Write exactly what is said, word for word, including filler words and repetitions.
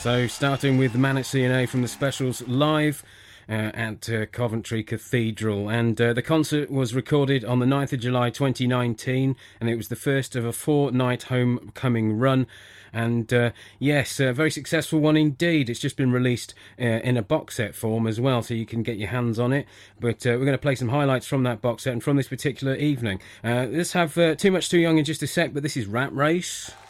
So starting with Manic C N A from the Specials live uh, at uh, Coventry Cathedral, and uh, the concert was recorded on the ninth of July twenty nineteen, and it was the first of a four-night homecoming run. And uh, yes, a very successful one indeed. It's just been released uh, in a box set form as well, so you can get your hands on it. But uh, we're going to play some highlights from that box set and from this particular evening. Uh, let's have uh, Too Much Too Young in just a sec, but this is Rat Race.